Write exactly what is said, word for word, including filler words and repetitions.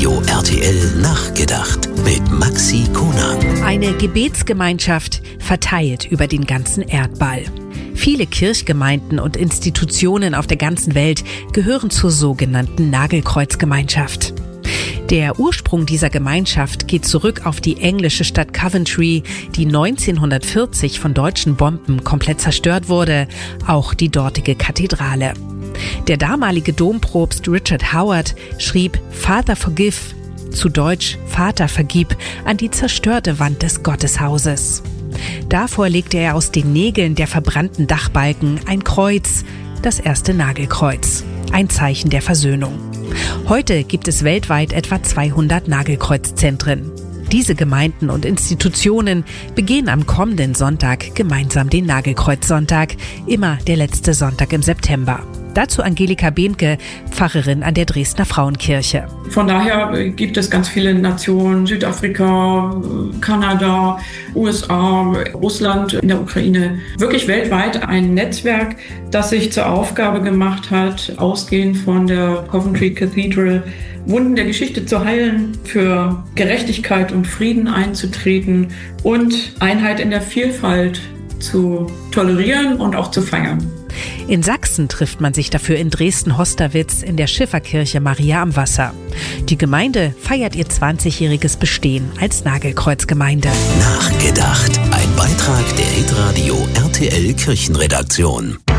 Hitradio R T L nachgedacht mit Maxi Konang. Eine Gebetsgemeinschaft verteilt über den ganzen Erdball. Viele Kirchgemeinden und Institutionen auf der ganzen Welt gehören zur sogenannten Nagelkreuzgemeinschaft. Der Ursprung dieser Gemeinschaft geht zurück auf die englische Stadt Coventry, die neunzehnhundertvierzig von deutschen Bomben komplett zerstört wurde, auch die dortige Kathedrale. Der damalige Dompropst Richard Howard schrieb Father Forgive, zu Deutsch Vater vergib, an die zerstörte Wand des Gotteshauses. Davor legte er aus den Nägeln der verbrannten Dachbalken ein Kreuz, das erste Nagelkreuz, ein Zeichen der Versöhnung. Heute gibt es weltweit etwa zweihundert Nagelkreuzzentren. Diese Gemeinden und Institutionen begehen am kommenden Sonntag gemeinsam den Nagelkreuzsonntag, immer der letzte Sonntag im September. Dazu Angelika Behnke, Pfarrerin an der Dresdner Frauenkirche. Von daher gibt es ganz viele Nationen, Südafrika, Kanada, U S A, Russland, in der Ukraine, wirklich weltweit ein Netzwerk, das sich zur Aufgabe gemacht hat, ausgehend von der Coventry Cathedral, Wunden der Geschichte zu heilen, für Gerechtigkeit und Frieden einzutreten und Einheit in der Vielfalt zu tolerieren und auch zu feiern. In Sachsen trifft man sich dafür in Dresden-Hosterwitz in der Schifferkirche Maria am Wasser. Die Gemeinde feiert ihr zwanzigjähriges Bestehen als Nagelkreuzgemeinde. Nachgedacht. Ein Beitrag der Hitradio R T L Kirchenredaktion.